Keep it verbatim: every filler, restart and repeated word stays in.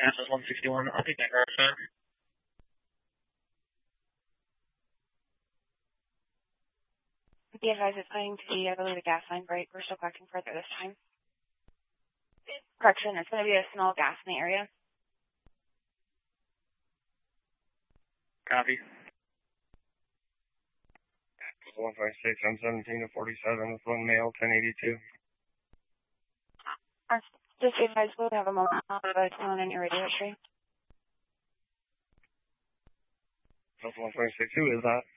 gas is one sixty-one. I'll take that correction. Be advised it's going to be, I believe, a gas line break. We're still collecting further this time. Correction, it's going to be a small gas in the area. Copy. one five six, I'm seventeen to forty-seven with one male, ten eighty-two. Just be advised, we'll have a moment of on in your radio tree. one five six, who is that?